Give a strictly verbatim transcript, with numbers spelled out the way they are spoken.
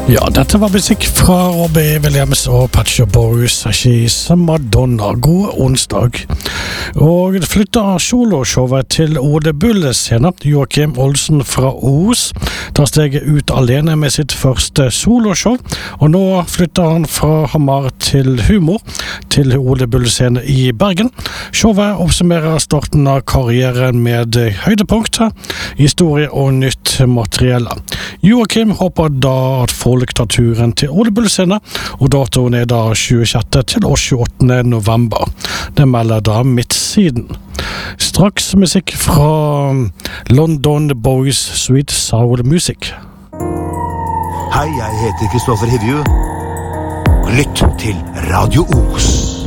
Ja, dette var musikk fra Robbie Williams og Pet Shop Boys, She's Madonna. God onsdag. Og flytter soloshowet til Ole Bull-scenen. Joakim Olsen fra Os tar steget ut alene med sitt første soloshow, og nå flytter han fra Hamar til Humor til Ole Bull-scenen i Bergen. Showet oppsummerer starten av karrieren med høydepunkter, historie og nytt materiell. Joakim håper da at folk tar turen til Ole Bull-scenen, og datoen er da tjuesjette til tjueåttende november. Det melder da Midtsiden. Straks musikk fra London Boys Sweet Soul Music. Hei, jeg heter Kristoffer Hivju. Lytt til Radio Os.